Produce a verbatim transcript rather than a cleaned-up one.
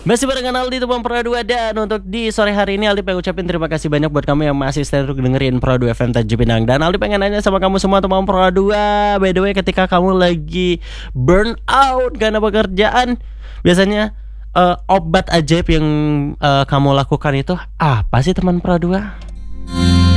Masih barengan Aldi Teman Pro dua. Dan untuk di sore hari ini Aldi pengen ucapin terima kasih banyak buat kamu yang masih stay untuk dengerin Pro dua F M Tanjung Pinang. Dan Aldi pengen nanya sama kamu semua Teman Pro dua, by the way, ketika kamu lagi burn out karena pekerjaan, biasanya uh, obat ajaib yang uh, kamu lakukan itu apa sih Teman Pro dua?